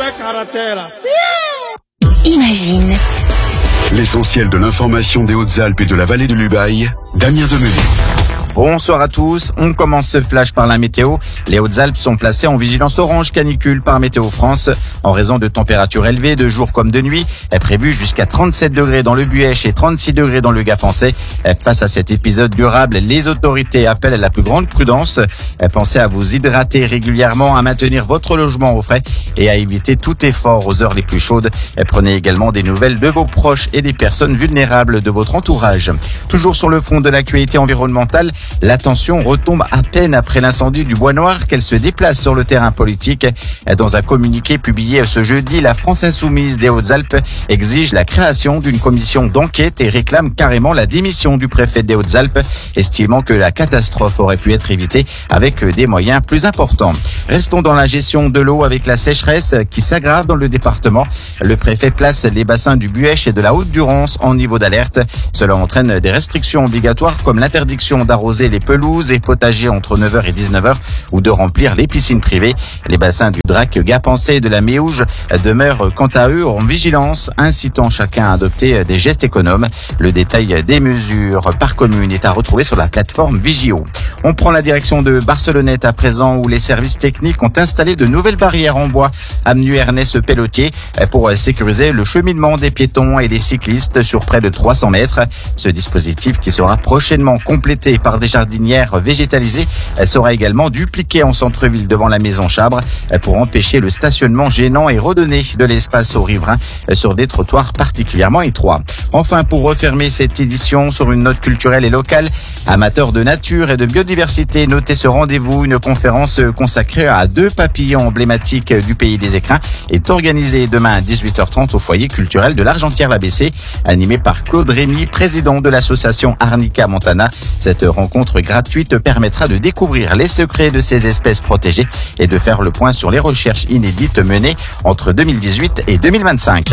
Imagine. L'essentiel de l'information des Hautes-Alpes et de la vallée de l'Ubaye, Damien Demelet. Bonsoir à tous, on commence ce flash par la météo. Les Hautes-Alpes sont placées en vigilance orange canicule par Météo France en raison de températures élevées de jour comme de nuit. Est prévu jusqu'à 37 degrés dans le Buëch et 36 degrés dans le Gap-Français. Face à cet épisode durable, les autorités appellent à la plus grande prudence. Pensez à vous hydrater régulièrement, à maintenir votre logement au frais et à éviter tout effort aux heures les plus chaudes. Prenez également des nouvelles de vos proches et des personnes vulnérables de votre entourage. Toujours sur le front de l'actualité environnementale, la tension retombe à peine après l'incendie du Bois Noir qu'elle se déplace sur le terrain politique. Dans un communiqué publié ce jeudi, la France Insoumise des Hautes-Alpes exige la création d'une commission d'enquête et réclame carrément la démission du préfet des Hautes-Alpes, estimant que la catastrophe aurait pu être évitée avec des moyens plus importants. Restons dans la gestion de l'eau avec la sécheresse qui s'aggrave dans le département. Le préfet place les bassins du Buëch et de la Haute-Durance en niveau d'alerte. Cela entraîne des restrictions obligatoires comme l'interdiction d'arroser les pelouses et potagers entre 9h et 19h ou de remplir les piscines privées. Les bassins du Drac, Gap-Français et de la Méouge demeurent quant à eux en vigilance, incitant chacun à adopter des gestes économes. Le détail des mesures par commune est à retrouver sur la plateforme Vigio. On prend la direction de Barcelonnette à présent où les services techniques ont installé de nouvelles barrières en bois avenue Ernest Pelletier pour sécuriser le cheminement des piétons et des cyclistes sur près de 300 mètres. Ce dispositif qui sera prochainement complété par des jardinières végétalisées sera également dupliqué en centre-ville devant la maison Chabre pour empêcher le stationnement gênant et redonner de l'espace aux riverains sur des trottoirs particulièrement étroits. Enfin, pour refermer cette édition sur une note culturelle et locale, amateurs de nature et de biodiversité, notez ce rendez-vous. Une conférence consacrée à 2 papillons emblématiques du pays des écrins est organisée demain à 18h30 au foyer culturel de l'Argentière-l'ABC, animé par Claude Rémy, président de l'association Arnica Montana. Cette rencontre gratuite permettra de découvrir les secrets de ces espèces protégées et de faire le point sur les recherches inédites menées entre 2018 et 2025.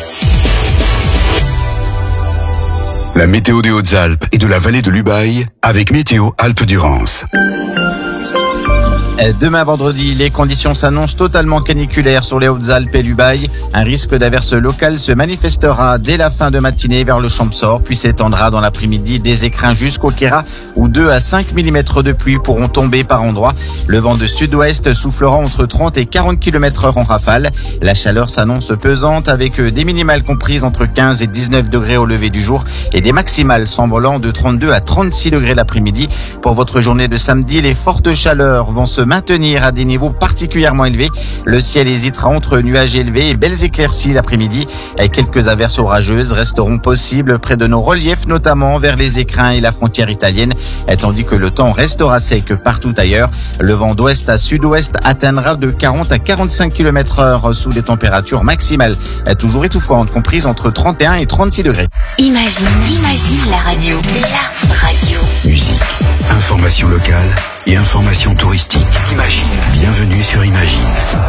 La météo des Hautes-Alpes et de la vallée de l'Ubaye avec Météo Alpes-Durance. Demain vendredi, les conditions s'annoncent totalement caniculaires sur les Hautes-Alpes et l'Ubaye. Un risque d'averse locale se manifestera dès la fin de matinée vers le Champsaur, puis s'étendra dans l'après-midi des écrins jusqu'au Queyras, où 2 à 5 mm de pluie pourront tomber par endroits. Le vent de sud-ouest soufflera entre 30 et 40 km/h en rafale. La chaleur s'annonce pesante avec des minimales comprises entre 15 et 19 degrés au lever du jour et des maximales s'envolant de 32 à 36 degrés l'après-midi. Pour votre journée de samedi, les fortes chaleurs vont se maintenir à des niveaux particulièrement élevés. Le ciel hésitera entre nuages élevés et belles éclaircies l'après-midi. Quelques averses orageuses resteront possibles près de nos reliefs, notamment vers les écrins et la frontière italienne, tandis que le temps restera sec partout ailleurs. Le vent d'ouest à sud-ouest atteindra de 40 à 45 km/h sous des températures maximales toujours étouffantes, comprises entre 31 et 36 degrés. Imagine la radio. La radio. Musique, information locale et information touristique. Imagine. Bienvenue sur Imagine.